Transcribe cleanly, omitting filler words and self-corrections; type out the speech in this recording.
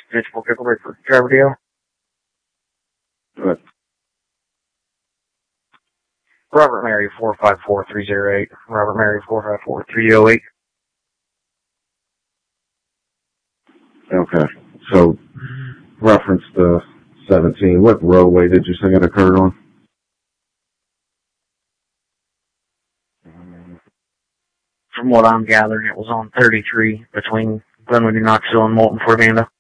Fitchville Pickleberry for driver deal. Good. Robert Mary 454308. Robert Mary 454308. Okay. So, reference the 17. What roadway did you say it occurred on? From what I'm gathering, it was on 33 between Glenwood, Knoxville, and Moulton, Fort Vanda.